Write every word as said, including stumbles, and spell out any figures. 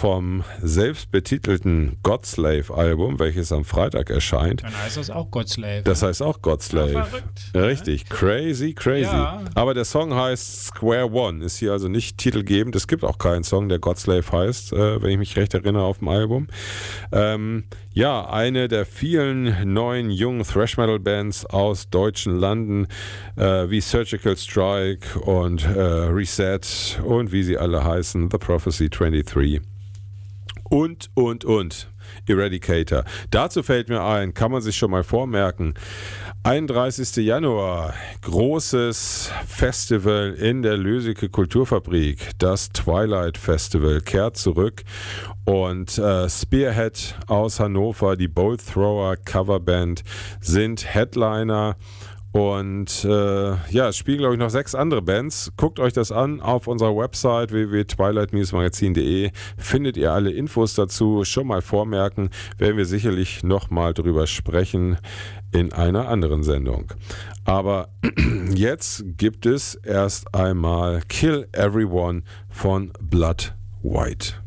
vom selbstbetitelten Godslave-Album, welches am Freitag erscheint. Dann heißt das auch Godslave. Das heißt auch Godslave. Ja, verrückt. Richtig, crazy, crazy. Ja. Aber der Song heißt Square One, ist hier also nicht titelgebend. Es gibt auch keinen Song, der Godslave heißt, äh, wenn ich mich recht erinnere, auf dem Album. Ähm, ja, eine der vielen neuen jungen Thrash-Metal-Bands aus deutschen Landen, äh, wie Surgical Strike und äh, Reset und wie sie alle heißen, The Prophecy dreiunddreißig und, und, und. Eradicator. Dazu fällt mir ein, kann man sich schon mal vormerken, einunddreißigsten Januar, großes Festival in der Löseke Kulturfabrik, das Twilight Festival kehrt zurück und äh, Spearhead aus Hannover, die Bolt Thrower Coverband, sind Headliner. Und äh, ja, es spielen, glaube ich, noch sechs andere Bands. Guckt euch das an auf unserer Website w w w punkt twilight magazin punkt de. Findet ihr alle Infos dazu. Schon mal vormerken, werden wir sicherlich nochmal drüber sprechen in einer anderen Sendung. Aber jetzt gibt es erst einmal Kill Everyone von Blood White.